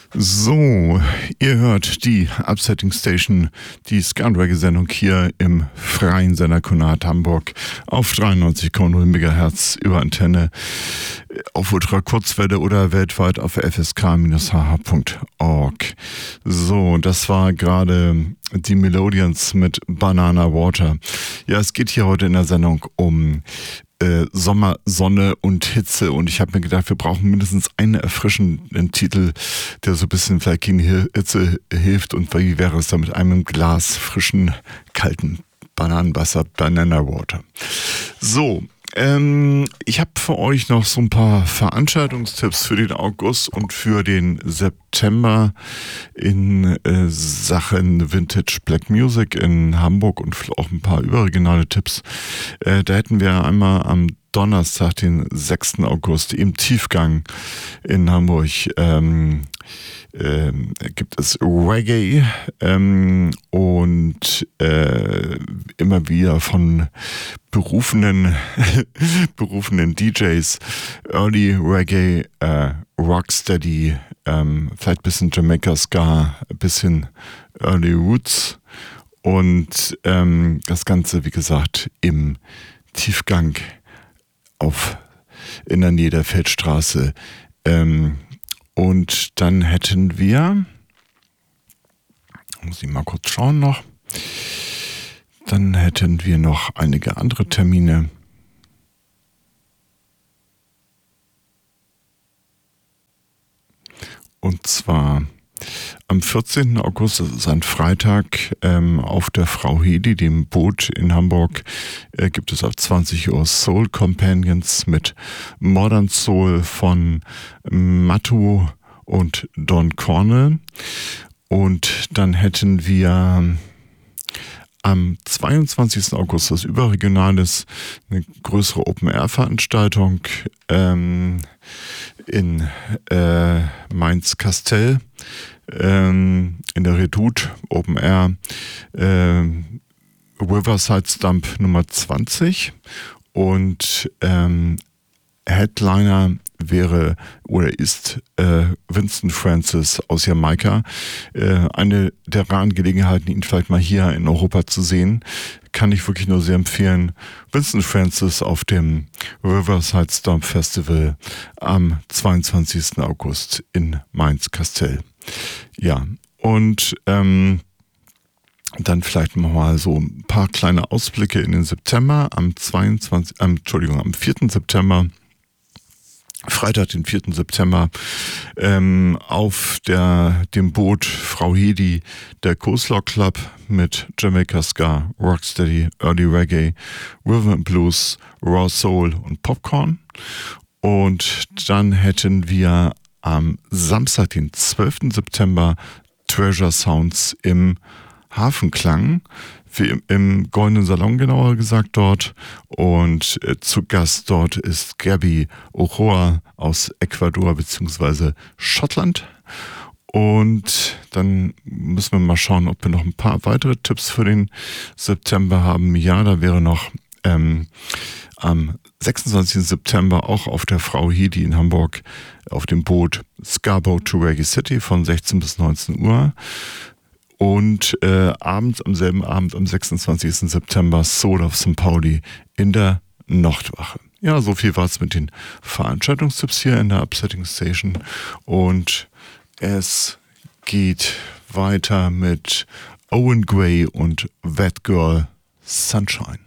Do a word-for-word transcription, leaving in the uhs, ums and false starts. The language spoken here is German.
So, ihr hört die Upsetting Station, die Scan-Reggae-Sendung hier im freien Sender Konrad Hamburg auf dreiundneunzig Komma null Megahertz über Antenne auf Ultrakurzwelle oder weltweit auf f s k Bindestrich h h Punkt org. So, das war gerade die Melodians mit Banana Water. Ja, es geht hier heute in der Sendung um Äh, Sommer, Sonne und Hitze, und ich habe mir gedacht, wir brauchen mindestens einen erfrischenden Titel, der so ein bisschen vielleicht gegen die Hitze hilft. Und wie wäre es da mit einem Glas frischen, kalten Bananenwasser, Banana Water? So, ähm, ich habe für euch noch so ein paar Veranstaltungstipps für den August und für den September in äh, Sachen Vintage Black Music in Hamburg und auch ein paar überregionale Tipps. Äh, da hätten wir einmal am Donnerstag, den sechsten August, im Tiefgang in Hamburg. Ähm, ähm, gibt es Reggae ähm, und äh, immer wieder von berufenen berufenen D Js, Early Reggae, äh, Rocksteady, ähm, vielleicht ein bisschen Jamaica Ska, ein bisschen Early Roots und ähm, das Ganze, wie gesagt, im Tiefgang auf in der Nähe der Feldstraße. Ähm, und dann hätten wir, muss ich mal kurz schauen noch, dann hätten wir noch einige andere Termine. Und zwar am vierzehnten August, das ist ein Freitag, ähm, auf der Frau Hedi, dem Boot in Hamburg, äh, gibt es ab zwanzig Uhr Soul Companions mit Modern Soul von Matu und Don Cornell. Und dann hätten wir am zweiundzwanzigsten August, das überregionales, eine größere Open-Air-Veranstaltung ähm, in äh, Mainz-Kastell, ähm, in der Redoute Open Air, äh, Riverside Stump Nummer zwanzig, und ähm, Headliner wäre oder ist äh, Winston Francis aus Jamaika. Äh, eine der raren Gelegenheiten, ihn vielleicht mal hier in Europa zu sehen, kann ich wirklich nur sehr empfehlen. Winston Francis auf dem Riverside Stomp Festival am zweiundzwanzigsten August in Mainz-Kastell. Ja, und ähm, dann vielleicht mal so ein paar kleine Ausblicke in den September. Am zweiundzwanzigsten Ähm, Entschuldigung, am vierten September, Freitag, den vierten September, ähm, auf der, dem Boot Frau Hedi, der Coleslaw Club mit Jamaica Ska, Rocksteady, Early Reggae, Rhythm and Blues, Raw Soul und Popcorn. Und dann hätten wir am Samstag, den zwölften September, Treasure Sounds im Hafenklang, wie im, im Goldenen Salon genauer gesagt dort. Und äh, zu Gast dort ist Gabby Ochoa aus Ecuador bzw. Schottland. Und dann müssen wir mal schauen, ob wir noch ein paar weitere Tipps für den September haben. Ja, da wäre noch ähm, am sechsundzwanzigsten September auch auf der Frau Hedi in Hamburg auf dem Boot Scarborough to Reggae City von sechzehn bis neunzehn Uhr. Und äh, abends, am selben Abend, am sechsundzwanzigsten September, Soul of Sankt Pauli in der Nachtwache. Ja, so viel war es mit den Veranstaltungstipps hier in der Upsetting Station. Und es geht weiter mit Owen Gray und That Girl Sunshine.